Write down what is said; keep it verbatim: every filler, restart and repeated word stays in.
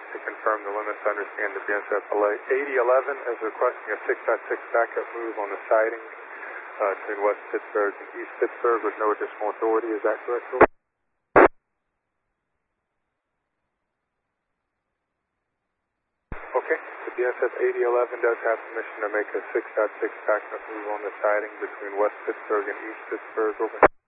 to confirm the limits, understand the B S F L A. eighty eleven is requesting a six point six backup move on the siding uh, between West Pittsburgh and East Pittsburgh with no additional authority. Is that correct, Phil? Okay, the B S F eighty eleven does have permission to make a six point six backup move on the siding between West Pittsburgh and East Pittsburgh. Over.